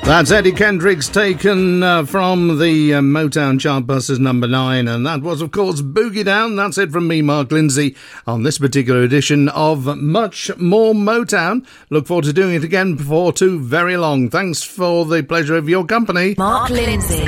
That's Eddie Kendricks, taken from the Motown Chartbusters number 9, and that was, of course, Boogie Down. That's it from me, Mark Lindsay, on this particular edition of Much More Motown. Look forward to doing it again before too very long. Thanks for the pleasure of your company. Mark Lindsay.